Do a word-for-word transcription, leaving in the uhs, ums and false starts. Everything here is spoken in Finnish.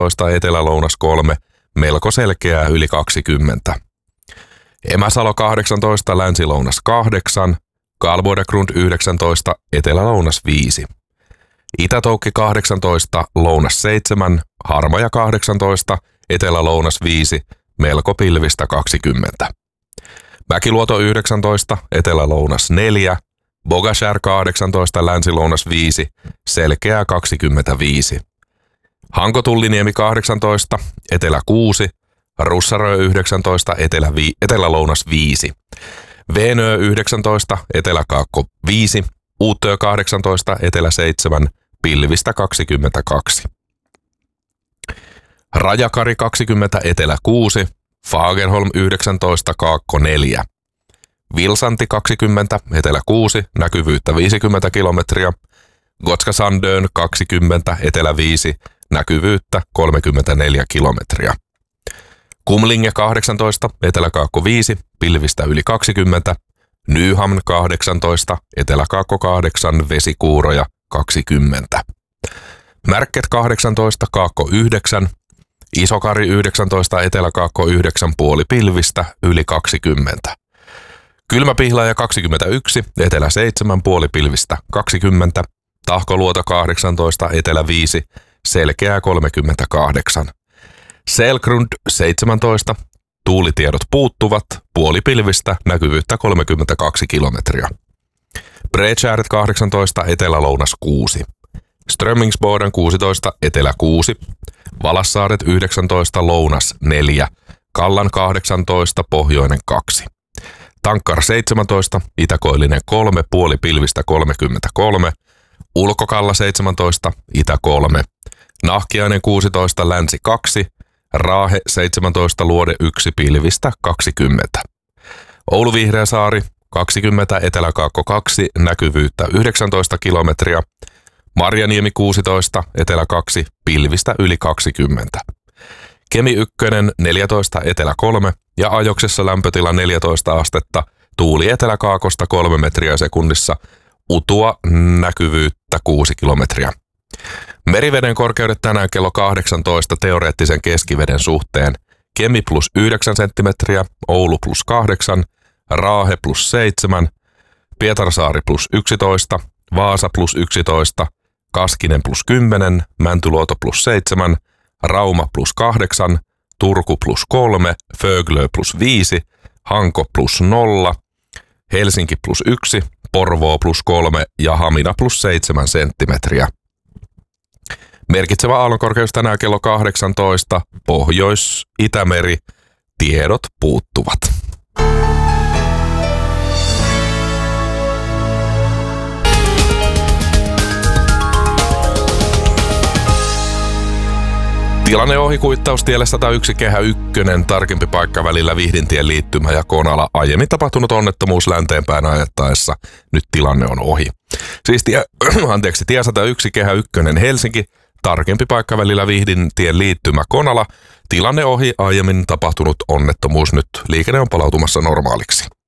yhdeksäntoista, etelä-lounas kolme, melko selkeää yli kaksikymmentä. Emäsalo kahdeksantoista, länsi-lounas kahdeksan, Karlsborg yhdeksäntoista, etelä-lounas viisi. Itä-Toukki kahdeksantoista, lounas seitsemän, Harmaja kahdeksantoista, etelä-lounas viisi, melko pilvistä kaksikymmentä. Mäkiluoto yhdeksäntoista, etelä-lounas neljä, Bogashär kahdeksantoista, länsi-lounas viisi, selkeää kaksikymmentäviisi. Hanko-Tulliniemi kahdeksantoista, etelä kuusi, Russarö yhdeksäntoista, etelä vi- etelä-lounas viisi. Veenö yhdeksäntoista, etelä-kaakko viisi, Uutö kahdeksantoista, etelä seitsemän, pilvistä kaksikymmentäkaksi. Rajakari kaksikymmentä, etelä kuusi, Fagerholm yhdeksäntoista, kaakko neljä. Vilsanti kaksikymmentä, etelä kuusi, näkyvyyttä viisikymmentä kilometriä. Gotska Sandön kaksikymmentä, etelä viisi, näkyvyyttä kolmekymmentäneljä kilometriä. Kumlinge kahdeksantoista, etelä-kaakko viisi, pilvistä yli kaksikymmentä. Nyhamn kahdeksantoista, etelä-kaakko kahdeksan, vesikuuroja kaksikymmentä. Märket kahdeksantoista, kaakko yhdeksän, Isokari yhdeksäntoista, etelä-kaakko yhdeksän, puoli pilvistä yli kaksikymmentä. Kylmäpihlaja kaksikymmentäyksi, etelä seitsemän, puoli pilvistä kaksikymmentä. Tahkoluoto kahdeksantoista, etelä viisi, selkeää kolmekymmentäkahdeksan. Selgrund seitsemäntoista, tuulitiedot puuttuvat, puoli pilvistä, näkyvyyttä kolmekymmentäkaksi kilometriä. Bredskäret kahdeksantoista, etelä-lounas kuusi. Strömmingsboden kuusitoista, etelä kuusi. Valassaaret yhdeksäntoista, lounas neljä. Kallan kahdeksantoista, pohjoinen kaksi. Tankkar seitsemäntoista, itäkoillinen kolme, puoli pilvistä kolmekymmentäkolme. Ulkokalla seitsemäntoista, itä kolme. Nahkiainen kuusitoista, länsi kaksi. Raahe seitsemäntoista, luode yksi, pilvistä kaksikymmentä. Oulu Vihreäsaari kaksikymmentä, etelä-kaakko kaksi, näkyvyyttä yhdeksäntoista kilometriä. Marjaniemi kuusitoista, etelä kaksi, pilvistä yli kaksikymmentä. Kemi yksi neljätoista, etelä kolme ja Ajoksessa lämpötila neljätoista astetta, tuuli eteläkaakosta kolme metriä sekunnissa, utua näkyvyyttä kuusi kilometriä. Meriveden korkeudet tänään kello kahdeksantoista teoreettisen keskiveden suhteen. Kemi plus yhdeksän senttimetriä, Oulu plus kahdeksan, Raahe plus seitsemän, Pietarsaari plus yksitoista, Vaasa plus yksitoista, Kaskinen plus kymmenen, Mäntyluoto plus seitsemän, Rauma plus kahdeksan, Turku plus kolme, Föglö plus viisi, Hanko plus nolla, Helsinki plus yksi, Porvoo plus kolme ja Hamina plus seitsemän senttimetriä. Merkitsevä aallonkorkeus tänään kello kahdeksantoista, Pohjois-Itämeri, tiedot puuttuvat. Tilanne ohikuittaus tielle sata yksi kehä yksi, tarkempi paikka välillä Vihdintien liittymä ja Konala. Aiemmin tapahtunut onnettomuus länteenpäin ajettaessa. Nyt tilanne on ohi. Siis tie, anteeksi, tie sata yksi kehä yksi Helsinki, tarkempi paikka välillä Vihdintien liittymä Konala. Tilanne ohi, aiemmin tapahtunut onnettomuus. Nyt liikenne on palautumassa normaaliksi.